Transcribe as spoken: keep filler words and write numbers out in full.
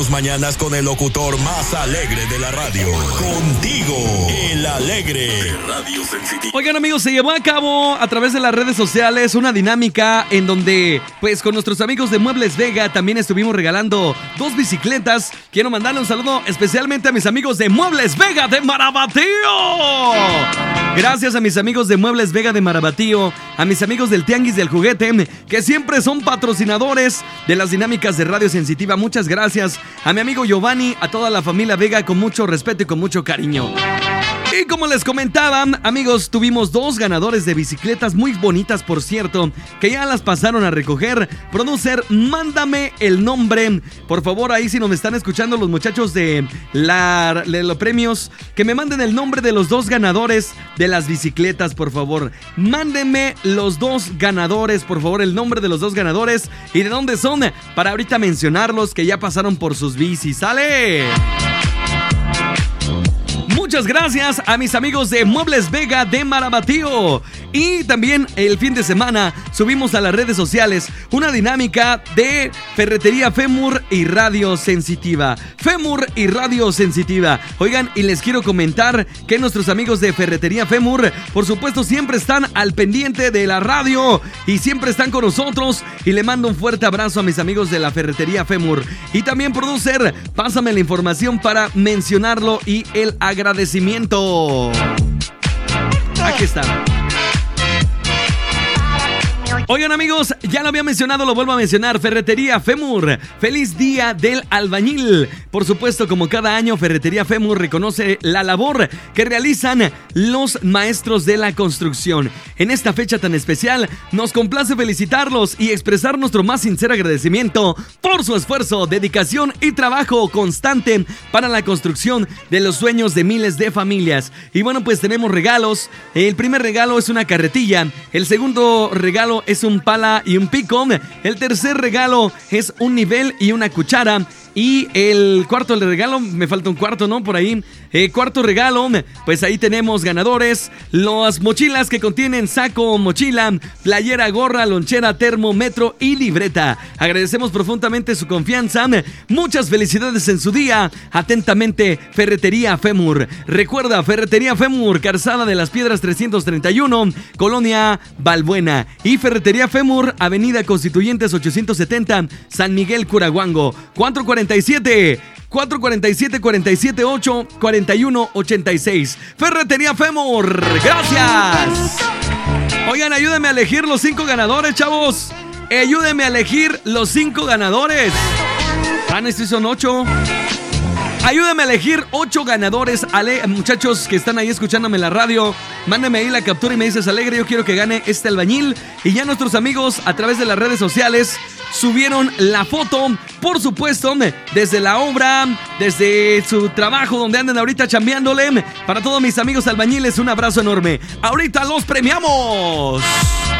Mañanas con el locutor más alegre de la radio. Contigo, el alegre Radio Sensitiva. Oigan, amigos, se llevó a cabo a través de las redes sociales una dinámica en donde, pues, con nuestros amigos de Muebles Vega también estuvimos regalando dos bicicletas. Quiero mandarle un saludo especialmente a mis amigos de Muebles Vega de Marabatío. Gracias a mis amigos de Muebles Vega de Marabatío, a mis amigos del Tianguis del Juguete, que siempre son patrocinadores de las dinámicas de Radio Sensitiva. Muchas gracias. A mi amigo Giovanni, a toda la familia Vega, con mucho respeto y con mucho cariño. Y como les comentaba, amigos, tuvimos dos ganadores de bicicletas muy bonitas, por cierto, que ya las pasaron a recoger. Producer, mándame el nombre, por favor, ahí si nos están escuchando los muchachos de, la, de los premios, que me manden el nombre de los dos ganadores de las bicicletas, por favor. Mándenme los dos ganadores, por favor, el nombre de los dos ganadores y de dónde son, para ahorita mencionarlos, que ya pasaron por sus bicis. ¡Sale! Muchas gracias a mis amigos de Muebles Vega de Marabatío. Y también el fin de semana subimos a las redes sociales una dinámica de Ferretería Fémur y Radio Sensitiva. Fémur y Radio Sensitiva. Oigan, y les quiero comentar que nuestros amigos de Ferretería Fémur, por supuesto, siempre están al pendiente de la radio y siempre están con nosotros. Y le mando un fuerte abrazo a mis amigos de la Ferretería Fémur. Y también, producer, pásame la información para mencionarlo y el agradecimiento. Aquí está. Oigan, amigos, ya lo había mencionado, lo vuelvo a mencionar. Ferretería Fémur, feliz día del albañil. Por supuesto, como cada año, Ferretería Fémur reconoce la labor que realizan los maestros de la construcción. En esta fecha tan especial, nos complace felicitarlos y expresar nuestro más sincero agradecimiento por su esfuerzo, dedicación y trabajo constante para la construcción de los sueños de miles de familias. Y bueno, pues tenemos regalos. El primer regalo es una carretilla. El segundo regalo es un pala y un pico. El tercer regalo es un nivel y una cuchara. Y el cuarto regalo, me falta un cuarto, ¿no? Por ahí. Eh, cuarto regalo, pues ahí tenemos ganadores. Las mochilas que contienen saco, mochila, playera, gorra, lonchera, termo, metro y libreta. Agradecemos profundamente su confianza. Muchas felicidades en su día. Atentamente, Ferretería Fémur. Recuerda, Ferretería Fémur, Calzada de las Piedras trescientos treinta y uno, Colonia Balbuena. Y Ferretería Fémur, Avenida Constituyentes ochocientos setenta, San Miguel, Curaguango. cuatro cuarenta y siete, cuatro cuarenta y siete, cuarenta y siete ocho, cuarenta y uno ochenta y seis. Ferretería Fémur, gracias. Oigan, ayúdenme a elegir los cinco ganadores, chavos. Ayúdenme a elegir los cinco ganadores. Ah, estos son ocho. Ayúdame a elegir ocho ganadores, Ale, muchachos que están ahí escuchándome en la radio. Mándenme ahí la captura y me dices, alegre, yo quiero que gane este albañil. Y ya nuestros amigos a través de las redes sociales subieron la foto, por supuesto, desde la obra, desde su trabajo donde andan ahorita chambeándole. Para todos mis amigos albañiles, un abrazo enorme. Ahorita los premiamos.